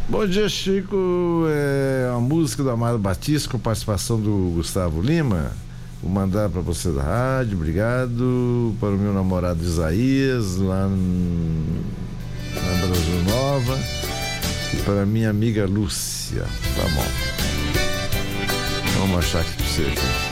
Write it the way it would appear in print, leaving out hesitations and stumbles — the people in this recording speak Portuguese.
Bom dia, Chico. É a música do Amado Batista com participação do Gustavo Lima. Vou mandar para você da rádio, obrigado. Para o meu namorado Isaías, lá na Brasil Nova. E para minha amiga Lúcia. Tá bom. Vamos achar aqui para você aqui.